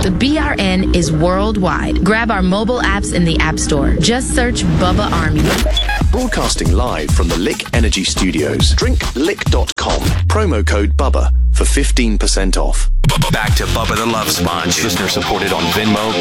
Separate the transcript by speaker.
Speaker 1: The BRN is worldwide. Grab our mobile apps in the App Store. Just search Bubba Army.
Speaker 2: Broadcasting live from the Lick Energy Studios. DrinkLick.com. Promo code Bubba for 15% off.
Speaker 3: Back to Bubba the Love Sponge. Listener supported on Venmo,